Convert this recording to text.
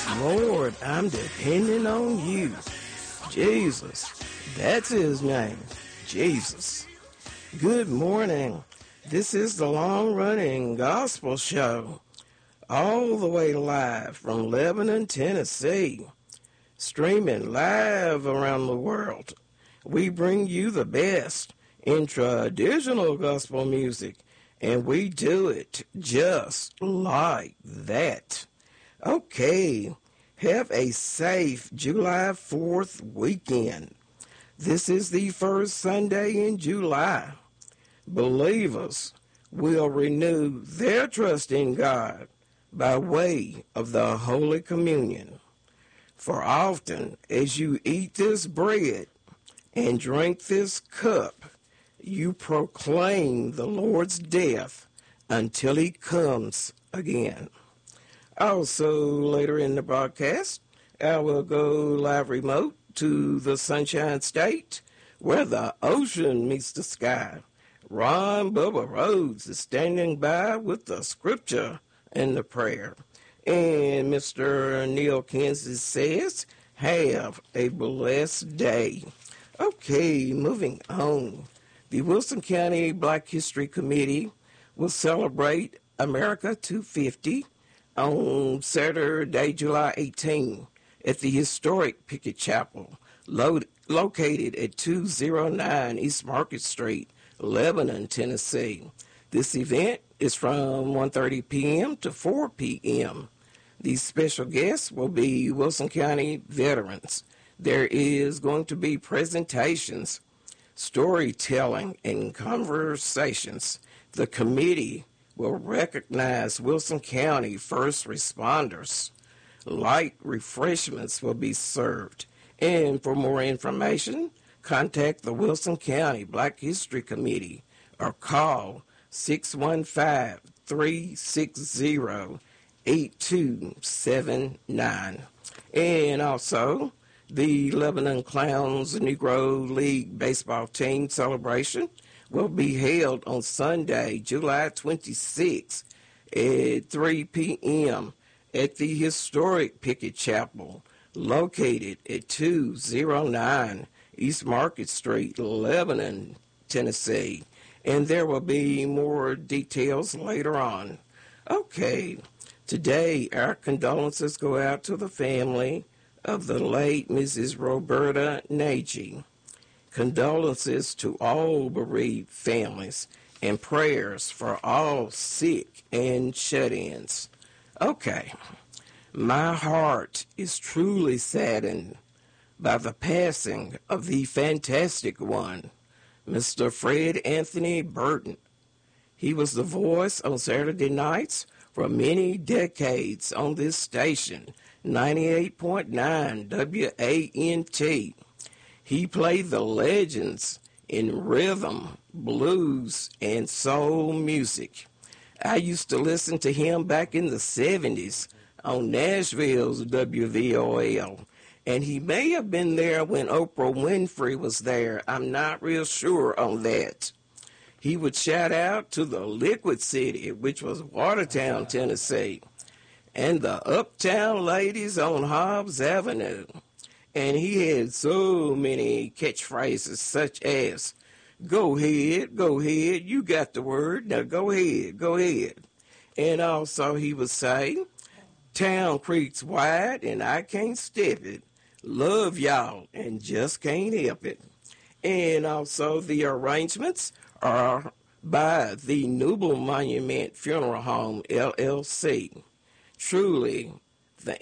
Lord, I'm depending on you. Jesus, that's his name, Jesus. Good morning. This is the long-running gospel show, all the way live from Lebanon, Tennessee, streaming live around the world. We bring you the best in traditional gospel music, and we do it just like that. Okay, have a safe July 4th weekend. This is the first Sunday in July. Believers will renew their trust in God by way of the Holy Communion. For often as you eat this bread and drink this cup, you proclaim the Lord's death until he comes again. Also, later in the broadcast, I will go live remote to the Sunshine State, where the ocean meets the sky. Ron Bubba Rhodes is standing by with the scripture and the prayer. And Mr. Neil Kinsey says, have a blessed day. Okay, moving on. The Wilson County Black History Committee will celebrate America 250 on Saturday, July 18, at the historic Pickett Chapel, located at 209 East Market Street, Lebanon, Tennessee. This event is from 1:30 p.m. to 4 p.m. These special guests will be Wilson County veterans. There is going to be presentations, storytelling, and conversations. The committee will recognize Wilson County first responders. Light refreshments will be served. And for more information, contact the Wilson County Black History Committee or call 615-360-8279. And also, the Lebanon Clowns Negro League baseball team celebration will be held on Sunday, July 26, at 3 p.m. at the historic Pickett Chapel, located at 209 East Market Street, Lebanon, Tennessee. And there will be more details later on. Okay, today our condolences go out to the family of the late Mrs. Roberta Nagy. Condolences to all bereaved families and prayers for all sick and shut-ins. Okay, my heart is truly saddened by the passing of the fantastic one, Mr. Fred Anthony Burton. He was the voice on Saturday nights for many decades on this station, 98.9 WANT. He played the legends in rhythm, blues, and soul music. I used to listen to him back in the 70s on Nashville's WVOL, and he may have been there when Oprah Winfrey was there. I'm not real sure on that. He would shout out to the Liquid City, which was Watertown, Tennessee, and the Uptown Ladies on Hobbs Avenue. And he had so many catchphrases such as, go ahead, you got the word, now go ahead. And also he would say, town creek's wide and I can't step it. Love y'all and just can't help it. And also the arrangements are by the Newble Monument Funeral Home, LLC. Truly